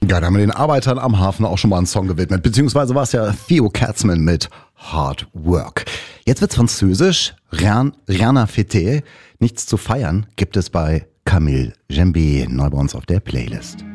Ja, da haben wir den Arbeitern am Hafen auch schon mal einen Song gewidmet. Beziehungsweise war es ja Theo Katzman mit Hard Work. Jetzt wird's französisch. Rien à fêter. Nichts zu feiern gibt es bei Camille Jembe. Neu bei uns auf der Playlist.